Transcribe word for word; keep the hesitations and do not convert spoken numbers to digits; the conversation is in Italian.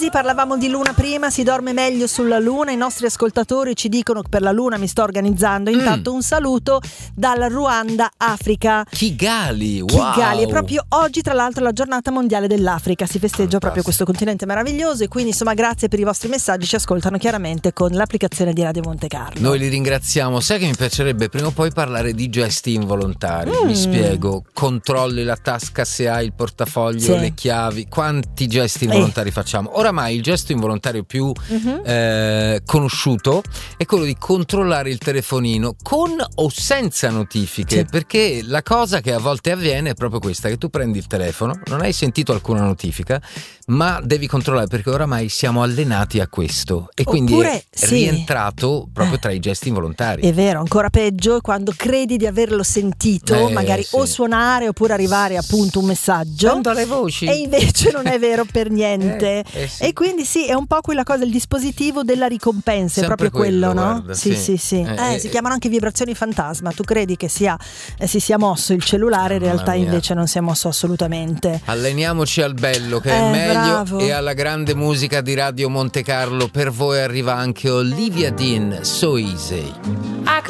mesi, parlavamo di luna prima, si dorme meglio sulla luna, i nostri ascoltatori ci dicono che per la luna mi sto organizzando. Intanto mm. un saluto dal Ruanda, Africa. Kigali, wow. Kigali, è proprio oggi tra l'altro la giornata mondiale dell'Africa, si festeggia Fantastico. Proprio questo continente meraviglioso e quindi insomma grazie per i vostri messaggi, ci ascoltano chiaramente con l'applicazione di Radio Monte Carlo. Noi li ringraziamo, sai che mi piacerebbe prima o poi parlare di gesti involontari, mm. mi spiego, controlli la tasca se hai il portafoglio, sì. le chiavi, quanti gesti involontari eh. facciamo? Oramai il gesto involontario più mm-hmm. eh, conosciuto è quello di controllare il telefonino con o senza notifiche, sì. perché la cosa che a volte avviene è proprio questa, che tu prendi il telefono, non hai sentito alcuna notifica, ma devi controllare perché oramai siamo allenati a questo e quindi Oppure, è sì. rientrato proprio tra i gesti involontari. È vero, ancora peggio quando credi di averlo sentito, eh, magari sì. o suonare oppure arrivare appunto un messaggio. Sento le voci. E invece non è vero per niente. Eh, eh, sì. E quindi sì, è un po' quella cosa, il dispositivo della ricompensa, è proprio quello, quello no? Guarda, sì, sì, sì, sì. Eh, eh, eh, si chiamano anche vibrazioni fantasma. Tu credi che sia eh, si sia mosso il cellulare, in realtà invece non si è mosso assolutamente. Alleniamoci al bello che eh, è meglio bravo. E alla grande musica di Radio Monte Carlo. Per voi arriva anche Olivia Dean, So Easy.